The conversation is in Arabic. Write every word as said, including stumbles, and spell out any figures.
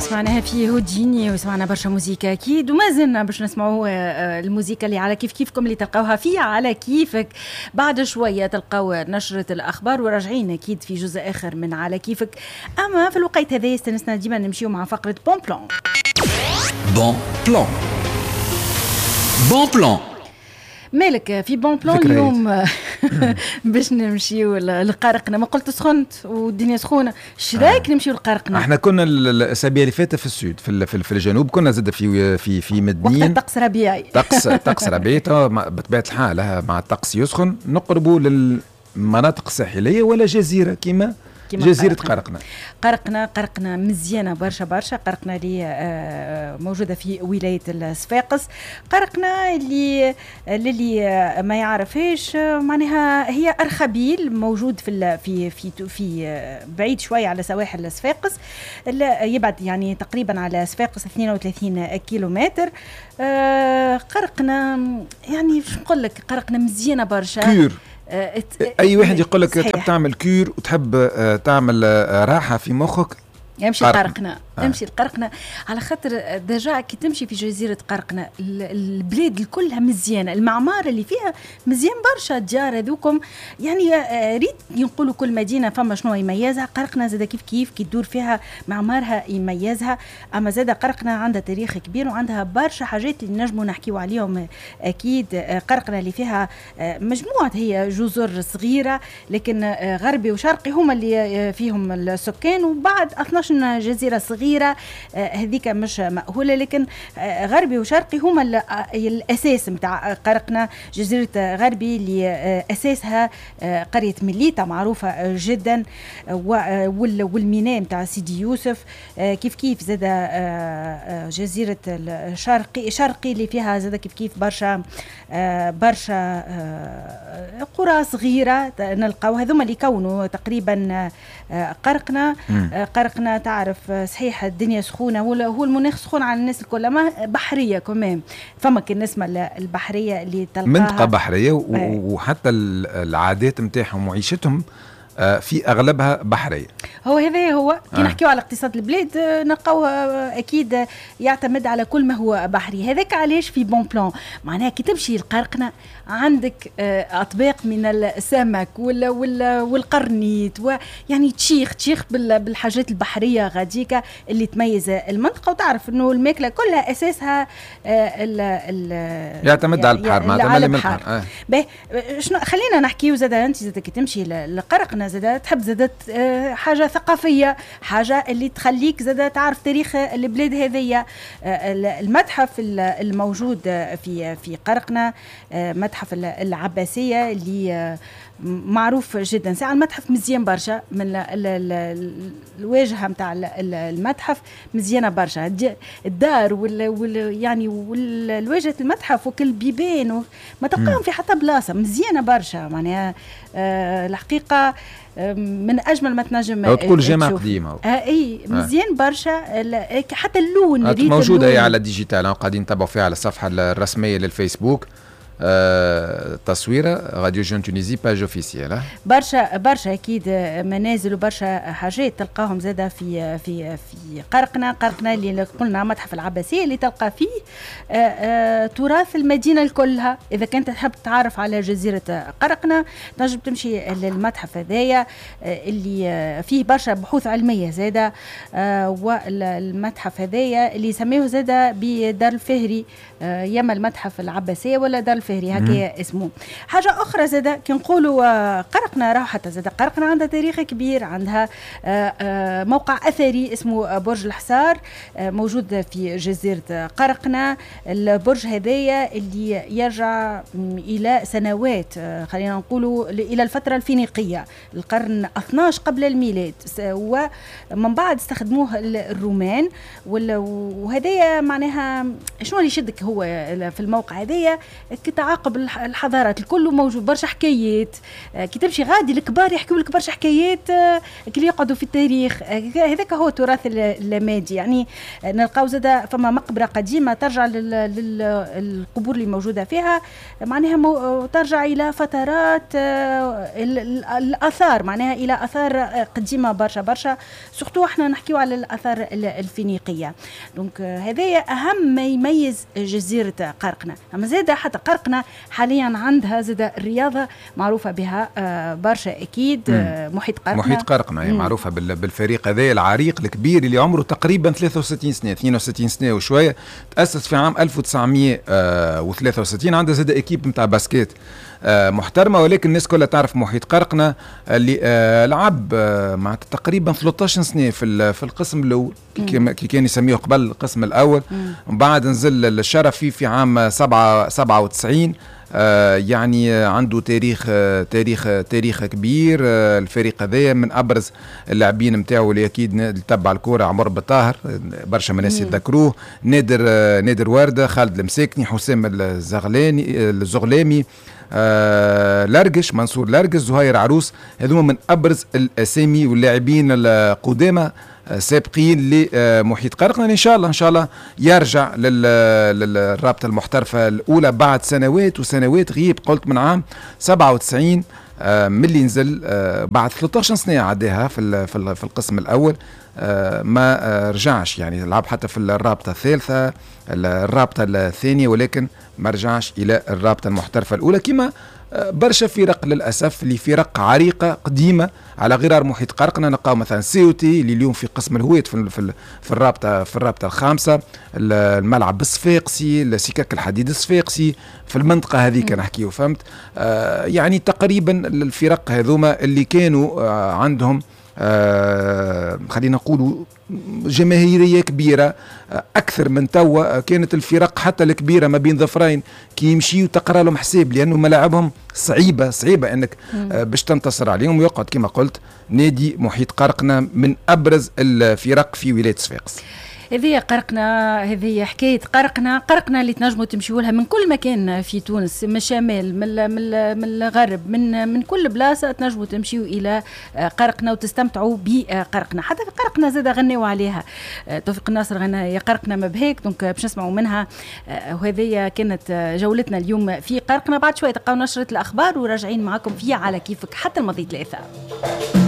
سمعناها في هوديني وسمعنا برشا موسيقى أكيد، وما زلنا باش نسمعوا الموسيقى اللي على كيف كيفكم اللي تلقاوها في على كيفك. بعد شوية تلقاو نشرة الأخبار وراجعين أكيد في جزء آخر من على كيفك. أما في الوقت هذا استنسنا ديما نمشيو مع فقرة بون بلان. بون بلان بون بلان مالك في بون بلان اليوم. باش نمشيو لقارقنا. ما قلت سخنت والدنيا سخونه، ايش رايك نمشيو لقارقنا؟ احنا كنا الاسابيع اللي فاتت في السود في في الجنوب، كنا زاد في في في مدنين وقت الطقس ربيعي. طقس طقس ربيعي بطبيعه الحال مع الطقس يسخن. نقربوا للمناطق الساحليه ولا جزيره كيما جزيرة قرقنة. قرقنة قرقنة مزيانة برشا برشا. قرقنة اللي موجودة في ولاية الصفاقس. قرقنة اللي اللي ما يعرفهاش معناها هي أرخبيل موجود في في في في بعيد شوية على سواحل الصفاقس، يبعد يعني تقريبا على صفاقس اثنين وثلاثين كيلومتر. قرقنة يعني شو نقول لك، قرقنة مزيانة برشا. كير. اي واحد يقول لك تحب تعمل كير وتحب تعمل راحه في مخك، يمشي قرقنة. آه. امشي لقرقنة على خاطر دجا كي تمشي في جزيرة قرقنة البلاد كلها مزيانة، المعمار اللي فيها مزيان برشا. ديار هذوكم يعني ريت ينقولوا كل مدينة فما شنو يميزها. قرقنة زاد كيف كيف كي تدور فيها معمارها يميزها. أما زاد قرقنة عندها تاريخ كبير وعندها برشا حاجات اللي نجموا نحكيو عليهم أكيد. قرقنة اللي فيها مجموعة هي جزر صغيرة، لكن غربي وشرقي هما اللي فيهم السكان، وبعد اثناش جزيرة صغيرة هذيك مش مأهولة، لكن غربي وشرقي هما الأساس متاع قرقنة. جزيرة غربي اللي أساسها قرية مليطة معروفة جدا، والميناء متاع سيدي يوسف. كيف كيف زاد جزيرة الشرقي شرقي اللي فيها زاد كيف كيف برشا برشا قرى صغيرة نلقاو. هذوما اللي كونوا تقريبا قرقنة. قرقنة تعرف صحيح الدنيا سخونة، هو المناخ سخون على الناس الكل، ما بحرية كمان. فما النسمة البحرية اللي تلقاها منطقة بحرية، وحتى العادات متاعهم وعيشتهم في أغلبها بحرية. هو هذا هو كي آه. نحكيو على اقتصاد البلاد نلقاو أكيد يعتمد على كل ما هو بحري. هذاك علاش في بون بلان معناها كي تمشي لقرقنة عندك أطباق من السمك ولا ولا والقرنيت، ويعني تشيخ تشيخ بالحاجات البحرية غاديكا اللي تميز المنطقة. وتعرف إنه الماكلة كلها أساسها ال ال يعتمد على البحر، ما على البحر. آه. به شنو خلينا نحكيو زاد. أنت زاد كي تمشي لقرقنة زاد تحب زاد حاجة ثقافية، حاجة اللي تخليك زاد تعرف تاريخ البلاد هذية. المتحف الموجود في في قرقنة متحف العباسية اللي معروف جدا. ساعة المتحف مزيان برشا، من الواجهة متاع المتحف مزيانة برشا. الدار وال, وال يعني والواجهة المتحف وكل بيبان ما تلقاهم في حتى بلاصة مزيانة برشا. معناها آه الحقيقة من أجمل ما تنجم أو تقول جامعة قديمة. آه اي مزيان برشا. حتى اللون موجودة هي على ديجيتال، قاعدين نتابعوا فيها على الصفحة الرسمية للفيسبوك. آه، تصويره راديو جون تونيزي باج اوفيسيال. برشا برشا اكيد منازل وبرشا حاجات تلقاهم زاده في في في قرقنه. قرقنه اللي قلنا متحف العباسيه اللي تلقى فيه آه آه تراث المدينه كلها. اذا كنت تحب تعرف على جزيره قرقنه تنجم تمشي للمتحف هذايا آه اللي آه فيه برشا بحوث علميه زاده. آه والمتحف هذايا اللي يسميه زاده بدار الفهري، آه يما المتحف العباسيه ولا دار الفهري هكا اسمه. حاجة أخرى زادة كي نقولوا قرقنة راهو حتى زادة قرقنة عندها تاريخ كبير. عندها موقع أثري اسمه برج الحصار موجود في جزيرة قرقنة. البرج هذايا اللي يرجع إلى سنوات، خلينا نقولوا إلى الفترة الفينيقية، القرن اثناش قبل الميلاد، ومن بعد استخدموه الرومان. وهذايا معناها شنو اللي يشدك هو في الموقع هذايا؟ تعاقب الحضارات الكل موجود، برشا حكايات كي تمشي غادي الكبار يحكوا لك برشا حكايات كي يقعدوا في التاريخ. هذاك هو التراث اللامادي. يعني نلقاو زاده فما مقبره قديمه ترجع للقبور اللي موجوده فيها، معناها ترجع الى فترات الاثار، معناها الى اثار قديمه برشا برشا، سورتو احنا نحكيو على الاثار الفينيقيه. دونك هذايا اهم ما يميز جزيره قرقنة. اما زاده حتى قرقنة حاليا عندها زاده الرياضه معروفه بها برشا اكيد. محيط قرقنة محيط قرقنة معروفه بالفريق هذا العريق الكبير اللي عمره تقريبا ثلاثة وستين سنه، اثنين وستين سنه وشويه، تاسس في عام ألف وتسعمائة وثلاثة وستين. عنده زاد اكيب نتاع باسكيت محترمه، ولكن الناس كلها تعرف محيط قرقنة اللي لعب مع تقريبا ثلاثة عشر سنه في في القسم الاول كي كان يسميه قبل القسم الاول، ومن بعد نزل الشرفي في عام سبعة وتسعين. آه يعني عنده تاريخ آه تاريخ آه تاريخ كبير. آه الفريق هذايا من ابرز اللاعبين نتاعو اللي اكيد تبع الكوره عمر بالطاهر، برشا من الناس يتذكروه، نادر آه نادر ورده، خالد المساكني، حسام الزغلاني الزغلامي، آه لرقش، منصور لرقش، زهير عروس. هذوما من ابرز الاسامي واللاعبين القدامى سابقين لمحيط قرقنة. ان شاء الله ان شاء الله يرجع للرابطه المحترفه الاولى بعد سنوات وسنوات غيب. قلت من عام سبعة وتسعين ملي نزل بعد ثلاثة عشر سنه عداها في في القسم الاول، ما رجعش. يعني لعب حتى في الرابطه الثالثه الرابطه الثانيه، ولكن ما رجعش الى الرابطه المحترفه الاولى كما برشا فرق للاسف اللي فرق عريقه قديمه على غرار محيط قرقنة. نلقاو مثلا سيوتي اللي اليوم في قسم الهويت في في, في الرابطه في الرابطه الخامسه، الملعب الصفاقسي، السكك الحديد الصفاقسي، في المنطقه هذيك نحكيو، فهمت؟ آه يعني تقريبا الفرق هذوما اللي كانوا آه عندهم آه خلينا نقولوا جماهيريه كبيره اكثر من توا. كانت الفرق حتى الكبيره ما بين ظفرين كي يمشيوا تقرا لهم حساب، لانه ملاعبهم صعيبه صعيبه انك آه باش تنتصر عليهم. ويقعد كما قلت نادي محيط قرقنة من ابرز الفرق في ولايه صفاقس. هذه قرقنة، هذه حكاية قرقنة. قرقنة اللي تنجموا تمشيوا لها من كل مكان في تونس، من الشمال من من الغرب، من من كل بلاصة تنجموا تمشيوا إلى قرقنة وتستمتعوا بقرقنة. حتى في قرقنة زاد غنوا عليها توفيق الناصر، غنى يا قرقنة ما بهيك، دونك باش نسمعوا منها. وهذه كانت جولتنا اليوم في قرقنة. بعد شوية تلقاو نشرة الأخبار وراجعين معكم فيها على كيفك حتى الماضي ثلاثة.